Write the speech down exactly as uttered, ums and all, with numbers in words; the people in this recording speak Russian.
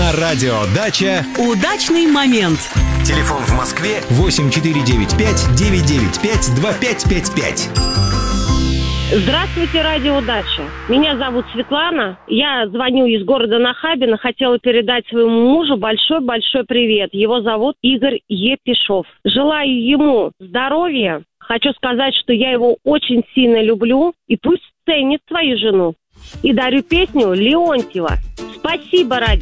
На радио «Дача» удачный момент. Телефон в Москве восемь четыре девять пять девять девять пять два пять пять пять. Здравствуйте, радио «Дача». Меня зовут Светлана. Я звоню из города Нахабино. Хотела передать своему мужу большой-большой привет. Его зовут Игорь Епишов. Желаю ему здоровья. Хочу сказать, что я его очень сильно люблю. И пусть ценит свою жену. И дарю песню Леонтьева. Спасибо, радио.